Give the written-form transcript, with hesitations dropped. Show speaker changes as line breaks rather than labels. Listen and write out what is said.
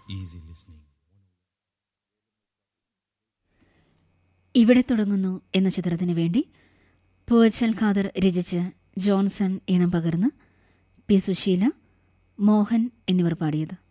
easy listening.
ഇവിടെ തുടങ്ങുന്നു എന്ന ചിത്രത്തിന് വേണ്ടി പൂവച്ചൽ ഖാദർ രചിച്ച് ജോൺസൺ ഈണം പകർന്ന് പി സുശീല, മോഹൻ എന്നിവർ പാടിയത്.